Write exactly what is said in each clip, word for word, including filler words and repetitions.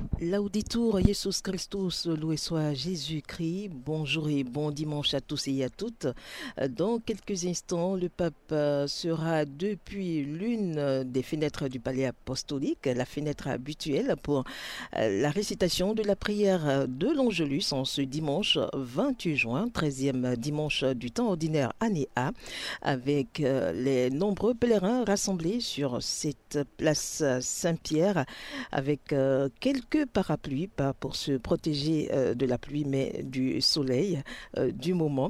Lauditur Jesus Christus, loué soit Jésus-Christ. Bonjour et bon dimanche à tous et à toutes. Dans quelques instants, le pape sera depuis l'une des fenêtres du palais apostolique, la fenêtre habituelle pour la récitation de la prière de l'Angelus en ce dimanche vingt-huit juin, treizième dimanche du temps ordinaire année A, avec les nombreux pèlerins rassemblés sur cette place Saint-Pierre avec quelques parapluie, pas pour se protéger euh, de la pluie, mais du soleil euh, du moment.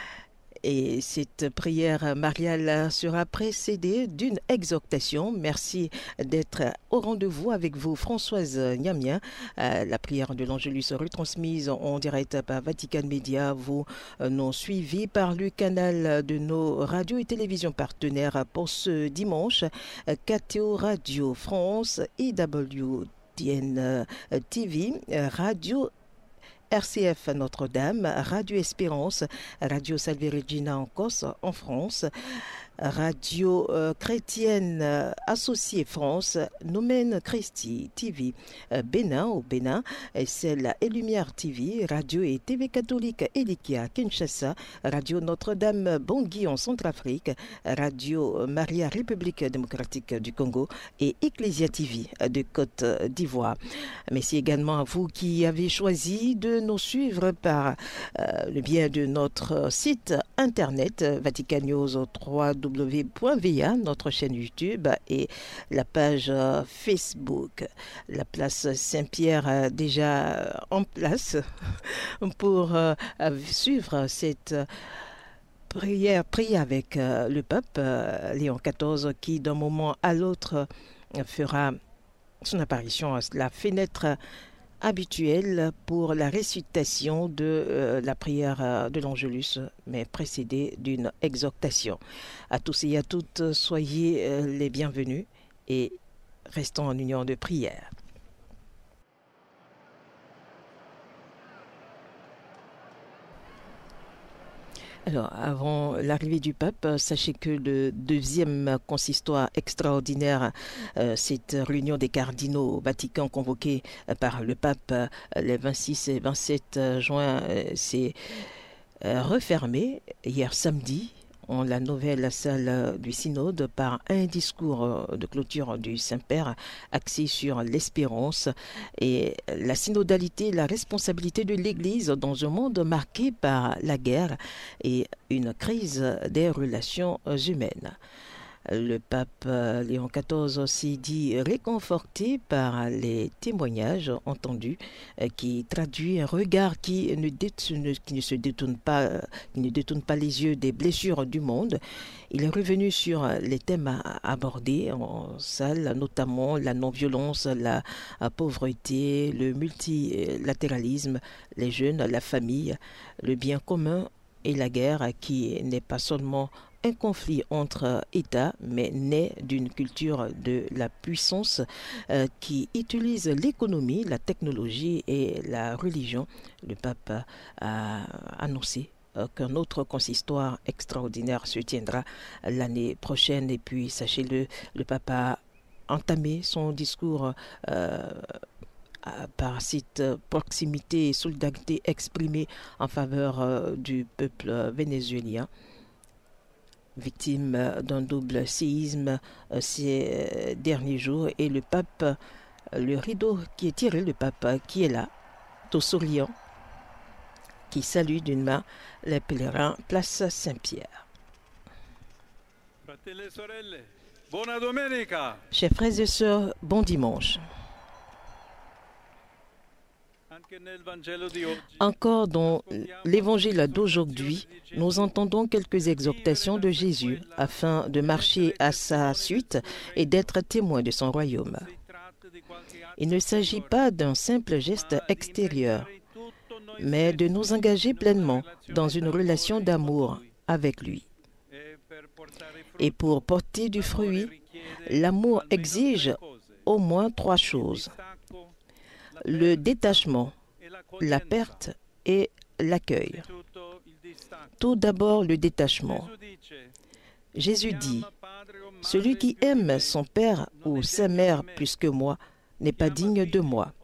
Et cette prière mariale sera précédée d'une exhortation. Merci d'être au rendez-vous avec vous, Françoise Niamien. Euh, la prière de l'Angelus retransmise en direct par Vatican Media. Vous euh, nous suivez par le canal de nos radios et télévisions partenaires pour ce dimanche. K T O Radio France et W T N T V, Radio R C F Notre-Dame, Radio Espérance, Radio Salve Regina en Corse, en France, Radio euh, Chrétienne euh, Associée France, Nomen Christi T V, euh, Bénin au Bénin, celle et Lumière T V, Radio et T V catholique Elikia Kinshasa, Radio Notre-Dame Bangui en Centrafrique, Radio Maria République démocratique du Congo et Ecclesia T V de Côte d'Ivoire. Merci également à vous qui avez choisi de nous suivre par euh, le biais de notre site internet Vatican News trois w point v a, notre chaîne YouTube et la page Facebook. La place Saint-Pierre déjà en place pour euh, suivre cette prière, prier avec euh, le pape euh, Léon quatorze qui d'un moment à l'autre fera son apparition à la fenêtre habituelle pour la récitation de euh, la prière euh, de l'Angelus, mais précédée d'une exhortation. À tous et à toutes, soyez euh, les bienvenus et restons en union de prière. Alors, avant l'arrivée du pape, sachez que le deuxième consistoire extraordinaire, euh, cette réunion des cardinaux au Vatican convoquée par le pape euh, les vingt-six et vingt-sept juin, euh, s'est euh, refermé hier samedi en la nouvelle salle du synode par un discours de clôture du Saint-Père axé sur l'espérance et la synodalité, la responsabilité de l'Église dans un monde marqué par la guerre et une crise des relations humaines. Le pape Léon quatorze s'est dit réconforté par les témoignages entendus qui traduit un regard qui ne, détourne, qui ne se détourne pas, qui ne détourne pas les yeux des blessures du monde. Il est revenu sur les thèmes abordés en salle, notamment la non-violence, la pauvreté, le multilatéralisme, les jeunes, la famille, le bien commun et la guerre qui n'est pas seulement un conflit entre États, mais né d'une culture de la puissance euh, qui utilise l'économie, la technologie et la religion. Le pape a annoncé euh, qu'un autre consistoire extraordinaire se tiendra l'année prochaine. Et puis, sachez-le, le pape a entamé son discours euh, par cette proximité et solidarité exprimée en faveur euh, du peuple vénézuélien, victime d'un double séisme euh, ces euh, derniers jours, et le pape, euh, le rideau qui est tiré, le pape euh, qui est là, tout souriant, qui salue d'une main les pèlerins, place Saint-Pierre. Chers frères et sœurs, bon dimanche. Encore dans l'évangile d'aujourd'hui, nous entendons quelques exhortations de Jésus afin de marcher à sa suite et d'être témoins de son royaume. Il ne s'agit pas d'un simple geste extérieur, mais de nous engager pleinement dans une relation d'amour avec lui. Et pour porter du fruit, l'amour exige au moins trois choses: le détachement, la perte et l'accueil. Tout d'abord, le détachement. Jésus dit, « Celui qui aime son père ou sa mère plus que moi n'est pas digne de moi.